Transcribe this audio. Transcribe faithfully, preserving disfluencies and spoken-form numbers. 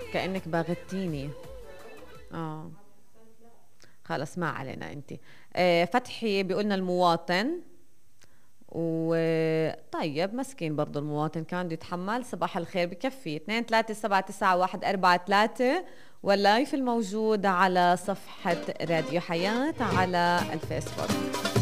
كأنك باغتيني. اه خلص ما علينا انت. آه فتحي بيقولنا المواطن، وطيب مسكين برضو المواطن كان بده يتحمل. صباح الخير، بكفي اثنين ثلاثة سبعة تسعة واحد أربعة ثلاثة، واللايف الموجود على صفحة راديو حياة على الفيسبوك.